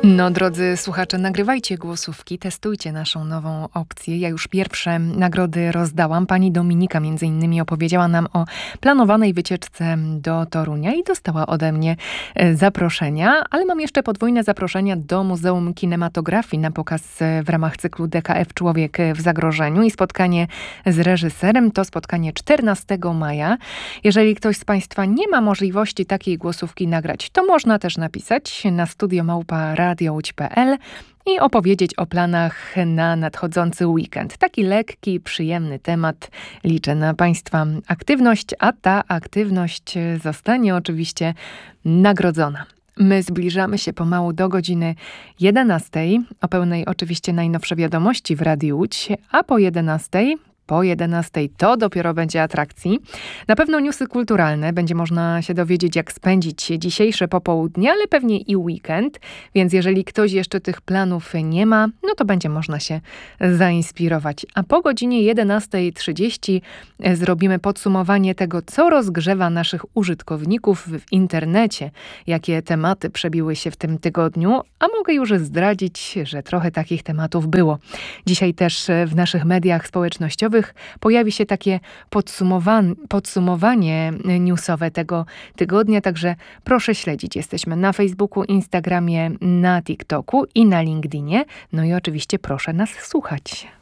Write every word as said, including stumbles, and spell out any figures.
No, drodzy słuchacze, nagrywajcie głosówki, testujcie naszą nową opcję. Ja już pierwsze nagrody rozdałam. Pani Dominika między innymi opowiedziała nam o planowanej wycieczce do Torunia i dostała ode mnie e, zaproszenia, ale mam jeszcze podwójne zaproszenia do Muzeum Kinematografii na pokaz e, w ramach cyklu D K F Człowiek w zagrożeniu i spotkanie z reżyserem. To spotkanie czternastego maja. Jeżeli ktoś z Państwa nie ma możliwości takiej głosówki nagrać, to można też napisać na studio małpa radio łódź kropka p l i opowiedzieć o planach na nadchodzący weekend. Taki lekki, przyjemny temat. Liczę na Państwa aktywność, a ta aktywność zostanie oczywiście nagrodzona. My zbliżamy się pomału do godziny jedenastej. O pełnej oczywiście najnowsze wiadomości w Radiu Łódź, a po jedenastej Po jedenastej to dopiero będzie atrakcji. Na pewno newsy kulturalne. Będzie można się dowiedzieć, jak spędzić dzisiejsze popołudnie, ale pewnie i weekend. Więc jeżeli ktoś jeszcze tych planów nie ma, no to będzie można się zainspirować. A po godzinie jedenastej trzydzieści zrobimy podsumowanie tego, co rozgrzewa naszych użytkowników w internecie. Jakie tematy przebiły się w tym tygodniu. A mogę już zdradzić, że trochę takich tematów było. Dzisiaj też w naszych mediach społecznościowych pojawi się takie podsumowan- podsumowanie newsowe tego tygodnia, także proszę śledzić. Jesteśmy na Facebooku, Instagramie, na TikToku i na LinkedInie. No i oczywiście proszę nas słuchać.